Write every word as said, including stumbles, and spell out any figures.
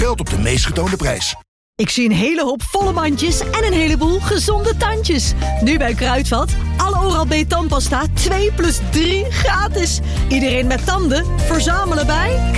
gesteld op de meest getoonde prijs. Ik zie een hele hoop volle mandjes en een heleboel gezonde tandjes. Nu bij Kruidvat. Alle Oral-B tandpasta twee plus drie gratis. Iedereen met tanden, verzamelen bij